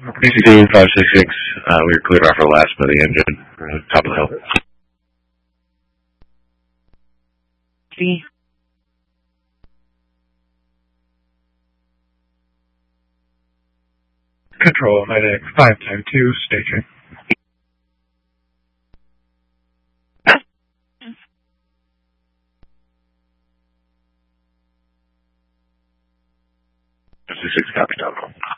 PC2 566. We were cleared off our last by the engine, top of the hill. See. Control, Medic 592, station. Six copy, Tom.